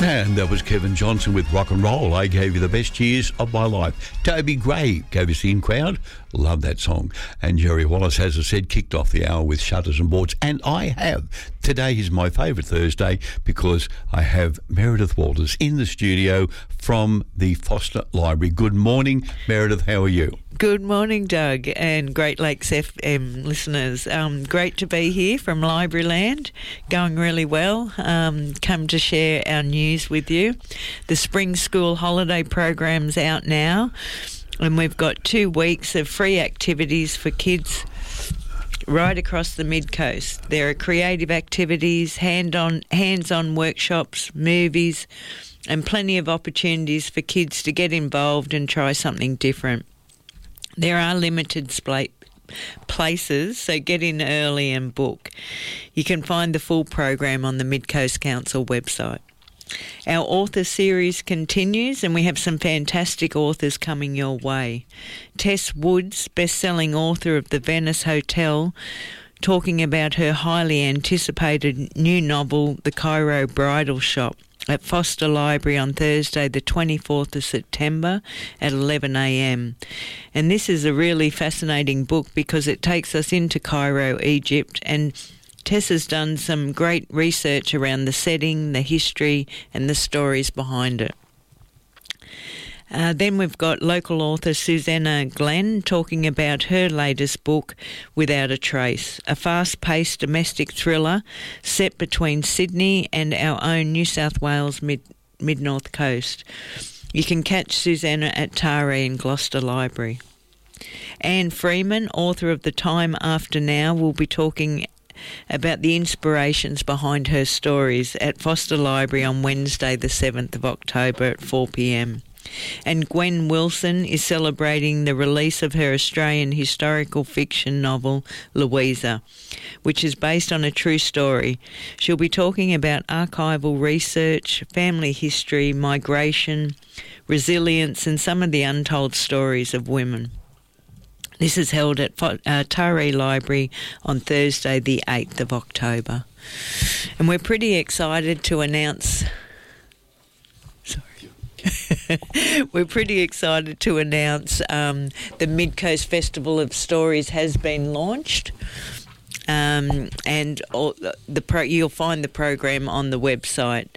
And that was Kevin Johnson with Rock and Roll. I gave you the best years of my life. Toby Gray gave us In Crowd. Love that song. And Jerry Wallace, as I said, kicked off the hour with Shutters and Boards. And I have. Today is my favourite Thursday because I have Meredith Walters in the studio from the Foster Library. Good morning, Meredith. How are you? Good morning, Doug, and Great Lakes FM listeners. Great to be here from Library Land. Going really well. Come to share our news with you. The spring school holiday program's out now, and we've got 2 weeks of free activities for kids right across the Mid-Coast. There are creative activities, hands-on workshops, movies, and plenty of opportunities for kids to get involved and try something different. There are limited places, so get in early and book. You can find the full program on the Mid-Coast Council website. Our author series continues, and we have some fantastic authors coming your way. Tess Woods, best-selling author of The Venice Hotel, talking about her highly anticipated new novel, The Cairo Bridal Shop, at Foster Library on Thursday the 24th of September at 11 a.m. And this is a really fascinating book because it takes us into Cairo, Egypt, and Tess has done some great research around the setting, the history, and the stories behind it. Then we've got local author Susanna Glenn talking about her latest book, Without a Trace, a fast-paced domestic thriller set between Sydney and our own New South Wales mid-north coast. You can catch Susanna at Taree in Gloucester Library. Anne Freeman, author of The Time After Now, will be talking about the inspirations behind her stories at Foster Library on Wednesday the 7th of October at 4 p.m. And Gwen Wilson is celebrating the release of her Australian historical fiction novel, Louisa, which is based on a true story. She'll be talking about archival research, family history, migration, resilience, and some of the untold stories of women. This is held at Taree Library on Thursday the 8th of October. And we're pretty excited to announce... We're pretty excited to announce the Mid-Coast Festival of Stories has been launched, and you'll find the program on the website.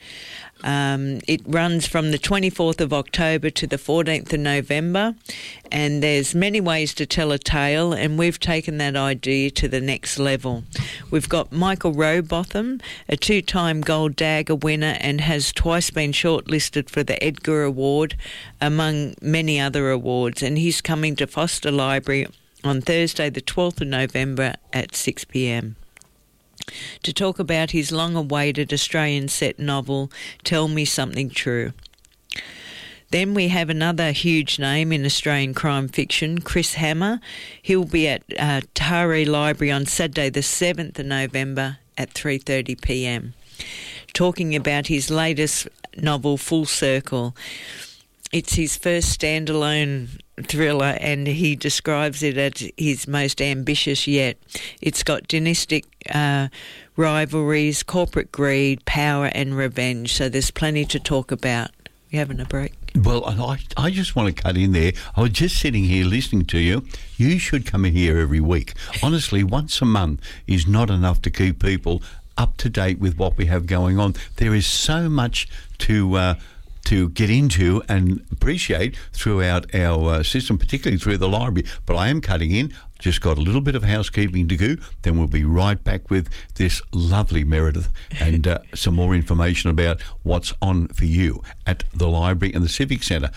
It runs from the 24th of October to the 14th of November, and there's many ways to tell a tale, and we've taken that idea to the next level. We've got Michael Rowbotham, a 2-time Gold Dagger winner and has twice been shortlisted for the Edgar Award, among many other awards, and he's coming to Foster Library on Thursday the 12th of November at 6 p.m. to talk about his long-awaited Australian set novel, Tell Me Something True. Then we have another huge name in Australian crime fiction, Chris Hammer. He'll be at Taree Library on Saturday the 7th of November at 3:30 p.m, talking about his latest novel, Full Circle. It's his first standalone thriller, and he describes it as his most ambitious yet. It's got dynastic rivalries, corporate greed, power and revenge, so there's plenty to talk about. You having a break? Well, I just want to cut in there. I was just sitting here listening to you. You should come in here every week. Honestly, once a month is not enough to keep people up to date with what we have going on. There is so much to get into and appreciate throughout our system, particularly through the library. But I am cutting in. Just got a little bit of housekeeping to do. Then we'll be right back with this lovely Meredith and some more information about what's on for you at the library and the Civic Centre.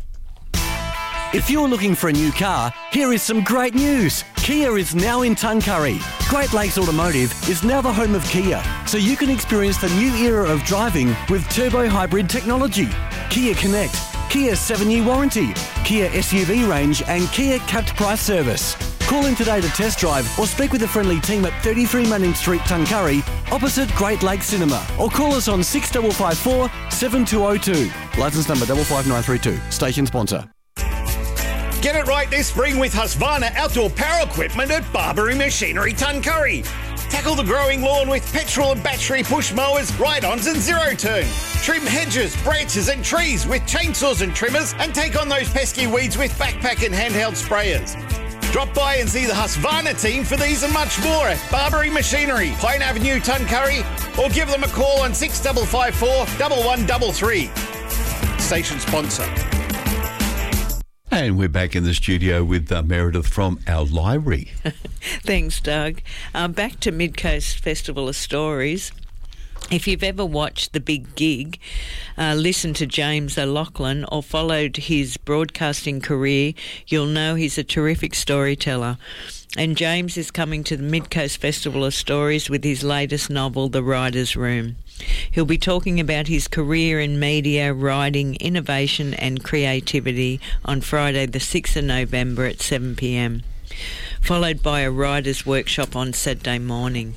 If you're looking for a new car, here is some great news. Kia is now in Tuncurry. Great Lakes Automotive is now the home of Kia, so you can experience the new era of driving with turbo hybrid technology. Kia Connect, Kia 7-year warranty, Kia SUV range and Kia capped price service. Call in today to test drive or speak with a friendly team at 33 Manning Street, Tuncurry, opposite Great Lakes Cinema, or call us on 6554 7202. Licence number 55932. Station sponsor. Get it right this spring with Husqvarna Outdoor Power Equipment at Barbary Machinery, Tuncurry. Tackle the growing lawn with petrol and battery push mowers, ride-ons and zero-turn. Trim hedges, branches and trees with chainsaws and trimmers, and take on those pesky weeds with backpack and handheld sprayers. Drop by and see the Husqvarna team for these and much more at Barbary Machinery, Pine Avenue, Tuncurry, or give them a call on 6554 1133. Station sponsor. And we're back in the studio with Meredith from our library. Thanks, Doug. Back to Mid-Coast Festival of Stories. If you've ever watched The Big Gig, listened to James O'Loughlin or followed his broadcasting career, you'll know he's a terrific storyteller. And James is coming to the Mid-Coast Festival of Stories with his latest novel, The Writer's Room. He'll be talking about his career in media, writing, innovation and creativity on Friday the 6th of November at 7 p.m, followed by a writer's workshop on Saturday morning.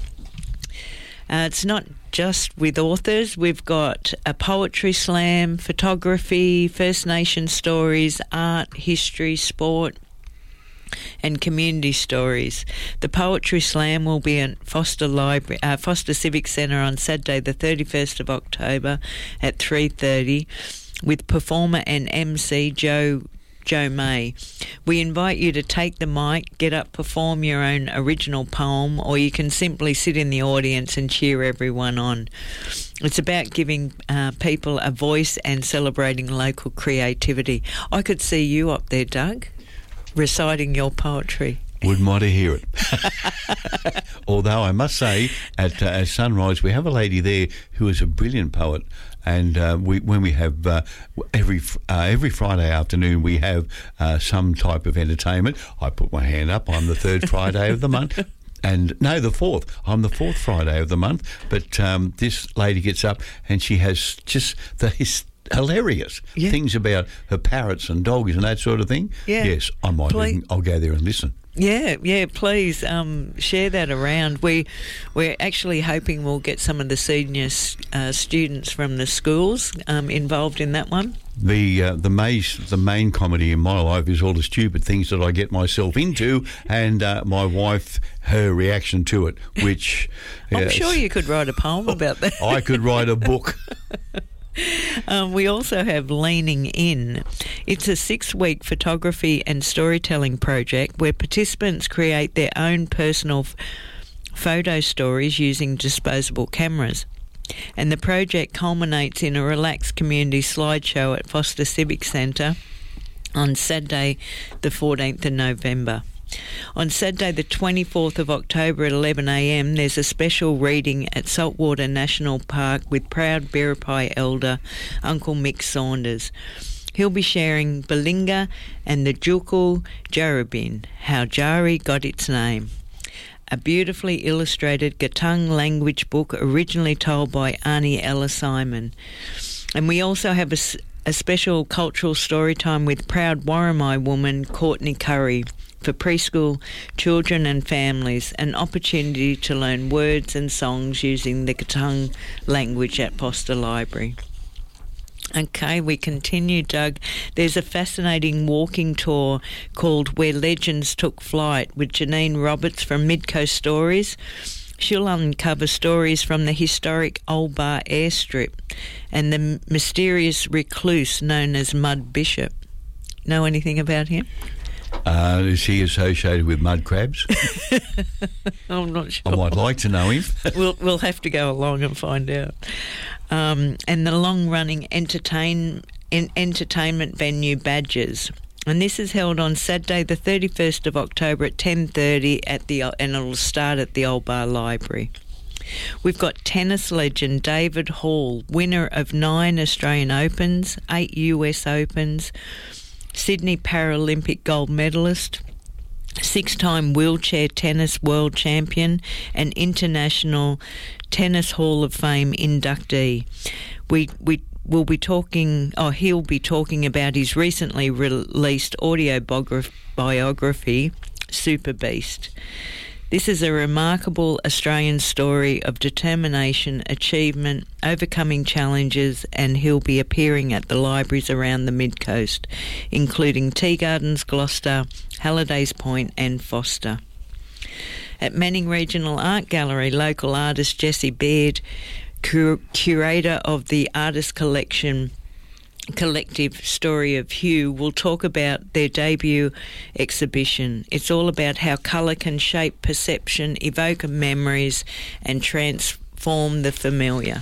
It's not just with authors. We've got a poetry slam, photography, First Nation stories, art, history, sport and community stories. The Poetry Slam will be at Foster Civic Centre on Saturday the 31st of October at 3:30 with performer and MC Joe May. We invite you to take the mic, get up, perform your own original poem, or you can simply sit in the audience and cheer everyone on. It's about giving people a voice and celebrating local creativity. I could see you up there, Doug, reciting your poetry. Wouldn't want to hear it. Although I must say, at Sunrise, we have a lady there who is a brilliant poet. And when we have every Friday afternoon, we have some type of entertainment. I put my hand up. I'm the third Friday of the month. And no, the fourth. I'm the fourth Friday of the month. But this lady gets up and she has just hilarious things about her parrots and dogs and that sort of thing. Yeah. Yes, I might. I'll go there and listen. Yeah, please share that around. We're actually hoping we'll get some of the senior students from the schools involved in that one. The main comedy in my life is all the stupid things that I get myself into, and my wife, her reaction to it, which I'm sure you could write a poem about that. I could write a book. We also have Leaning In. It's a 6-week photography and storytelling project where participants create their own personal photo stories using disposable cameras. And the project culminates in a relaxed community slideshow at Foster Civic Centre on Saturday the 14th of November. On Saturday the 24th of October at 11 a.m, there's a special reading at Saltwater National Park with proud Biripi elder Uncle Mick Saunders. He'll be sharing Balinga and the Jukul Jarabin, how Jari got its name. A beautifully illustrated Gatung language book originally told by Arnie Ella Simon. And we also have a special cultural story time with proud Warramai woman Courtney Curry for preschool children and families, an opportunity to learn words and songs using the Gatung language at Foster Library. Okay, we continue, Doug. There's a fascinating walking tour called Where Legends Took Flight with Janine Roberts from Mid-Coast Stories. She'll uncover stories from the historic Old Bar airstrip and the mysterious recluse known as Mud Bishop. Know anything about him? Is he associated with mud crabs? I'm not sure. I might like to know him. We'll have to go along and find out. And the long-running entertainment venue Badgers. And this is held on Saturday the 31st of October at 10:30 and it'll start at the Old Bar Library. We've got tennis legend David Hall, winner of 9 Australian Opens, 8 US Opens, Sydney Paralympic gold medalist, 6-time wheelchair tennis world champion and International Tennis Hall of Fame inductee. He'll be talking about his recently released audio biography, Super Beast. This is a remarkable Australian story of determination, achievement, overcoming challenges, and he'll be appearing at the libraries around the Mid-Coast, including Tea Gardens, Gloucester, Hallidays Point and Foster. At Manning Regional Art Gallery, local artist Jessie Baird, curator of the artist collective Story of Hue, will talk about their debut exhibition. It's all about how colour can shape perception, evoke memories and transform the familiar.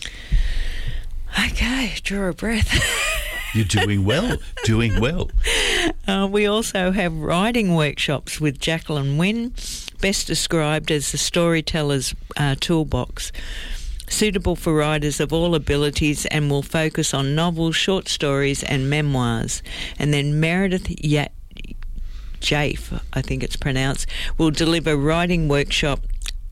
Okay, draw a breath. You're doing well, doing well. We also have writing workshops with Jacqueline Wynne, best described as the storyteller's toolbox, suitable for writers of all abilities, and will focus on novels, short stories and memoirs. And then Meredith Jaffe, I think it's pronounced, will deliver writing workshops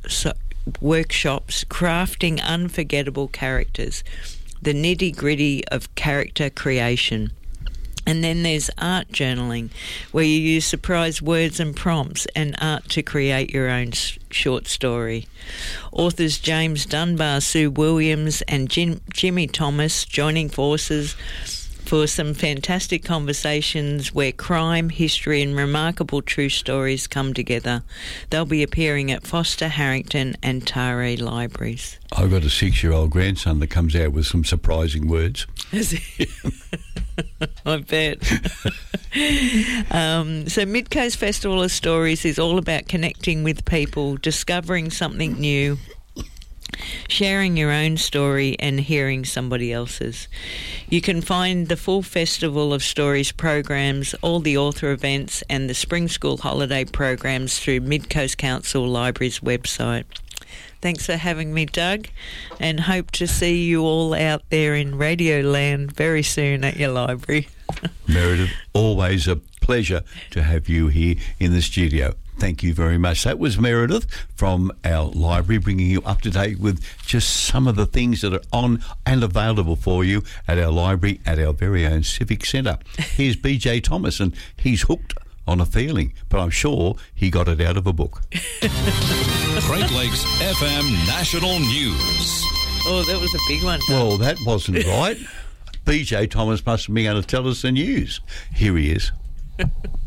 crafting unforgettable characters, the nitty-gritty of character creation. And then there's art journaling, where you use surprise words and prompts and art to create your own short story. Authors James Dunbar, Sue Williams and Jimmy Thomas joining forces for some fantastic conversations where crime, history and remarkable true stories come together. They'll be appearing at Foster, Harrington and Taree libraries. I've got a 6-year-old grandson that comes out with some surprising words. I bet. So Midcoast Festival of Stories is all about connecting with people, discovering something new, sharing your own story and hearing somebody else's. You can find the full Festival of Stories programs, all the author events and the Spring School holiday programs through Midcoast Council Library's website. Thanks for having me, Doug, and hope to see you all out there in Radio Land very soon at your library. Meredith, always a pleasure to have you here in the studio. Thank you very much. That was Meredith from our library, bringing you up to date with just some of the things that are on and available for you at our library at our very own Civic Centre. Here's BJ Thomas, and he's hooked on a feeling, but I'm sure he got it out of a book. Great Lakes FM National News. Oh, that was a big one. Well, that wasn't right. BJ Thomas must be going to tell us the news. Here he is.